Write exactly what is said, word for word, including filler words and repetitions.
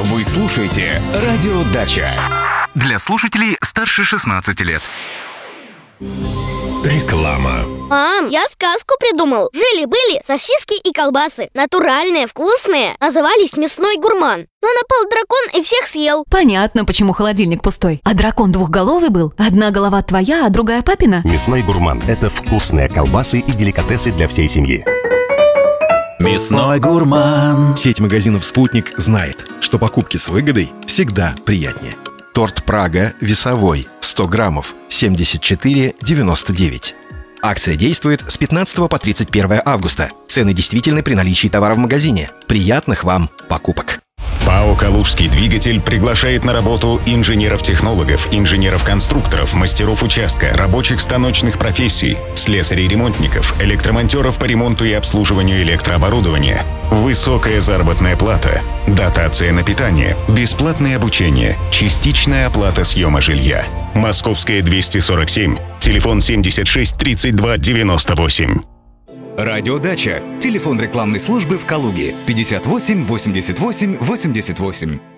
Вы слушаете «Радио Дача». Для слушателей старше шестнадцати лет. Реклама. Мам, я сказку придумал. Жили-были сосиски и колбасы. Натуральные, вкусные. Назывались «Мясной гурман». Но напал дракон и всех съел. Понятно, почему холодильник пустой. А дракон двухголовый был? Одна голова твоя, а другая папина? Мясной гурман – это вкусные колбасы и деликатесы для всей семьи. Мясной гурман. Сеть магазинов «Спутник» знает, что покупки с выгодой всегда приятнее. Торт «Прага» весовой, сто граммов, семьдесят четыре девяносто девять. Акция действует с пятнадцатого по тридцать первое августа. Цены действительны при наличии товара в магазине. Приятных вам покупок! ПАО «Калужский двигатель» приглашает на работу инженеров-технологов, инженеров-конструкторов, мастеров участка, рабочих станочных профессий, слесарей-ремонтников, электромонтеров по ремонту и обслуживанию электрооборудования. Высокая заработная плата, дотация на питание, бесплатное обучение, частичная оплата съема жилья. Московская, двести сорок семь, телефон семьдесят шесть тридцать два девяносто восемь. «Радио Дача». Телефон рекламной службы в Калуге. пятьдесят восемь восемьдесят восемь восемьдесят восемь.